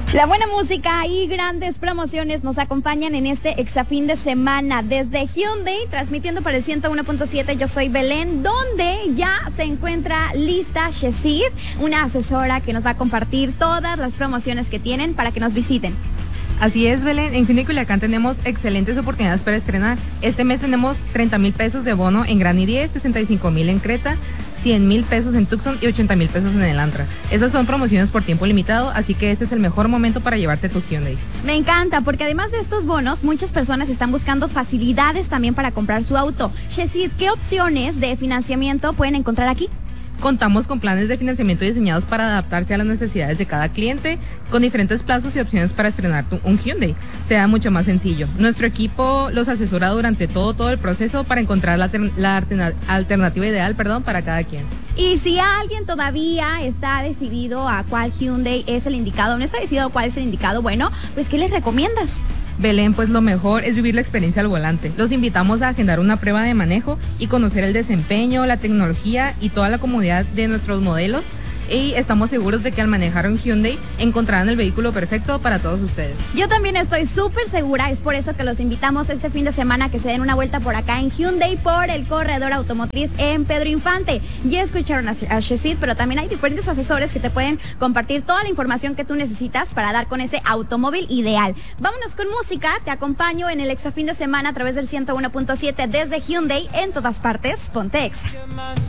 La buena música y grandes promociones nos acompañan en este exafín de semana desde Hyundai, transmitiendo para el 101.7. Yo soy Belén, donde ya se encuentra lista Shesid, una asesora que nos va a compartir todas las promociones que tienen para que nos visiten. Así es, Belén. En Hyundai Culiacán tenemos excelentes oportunidades para estrenar. Este mes tenemos 30,000 pesos de bono en Gran i10, 65,000 en Creta, 100,000 pesos en Tucson y 80,000 pesos en Elantra. Esas son promociones por tiempo limitado, así que este es el mejor momento para llevarte tu Hyundai. Me encanta, porque además de estos bonos, muchas personas están buscando facilidades también para comprar su auto. Shesid, ¿qué opciones de financiamiento pueden encontrar aquí? Contamos con planes de financiamiento diseñados para adaptarse a las necesidades de cada cliente, con diferentes plazos y opciones para estrenar un Hyundai. Sea mucho más sencillo. Nuestro equipo los asesora durante todo el proceso para encontrar la alternativa ideal, para cada quien. Y si alguien todavía está decidido a cuál Hyundai es el indicado, no está decidido a cuál es el indicado, bueno, pues ¿qué les recomiendas? Belén, pues lo mejor es vivir la experiencia al volante. Los invitamos a agendar una prueba de manejo y conocer el desempeño, la tecnología y toda la comodidad de nuestros modelos. Y estamos seguros de que al manejar un Hyundai encontrarán el vehículo perfecto para todos ustedes. Yo también estoy súper segura, es por eso que los invitamos este fin de semana que se den una vuelta por acá en Hyundai por el corredor automotriz en Pedro Infante. Ya escucharon a Shesid, pero también hay diferentes asesores que te pueden compartir toda la información que tú necesitas para dar con ese automóvil ideal. Vámonos con música, te acompaño en el exafín de semana a través del 101.7 desde Hyundai en todas partes. Ponte Exa.